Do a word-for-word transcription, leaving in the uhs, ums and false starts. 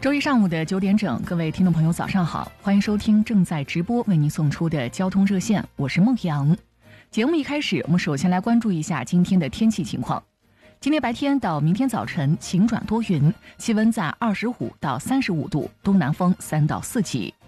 周一上午的九点整，各位听众朋友早上好，欢迎收听正在直播为您送出的交通热线，我是孟阳。节目一开始，我们首先来关注一下今天的天气情况。今天白天到明天早晨晴转多云，气温在二十五到三十五度，东南风三到四级。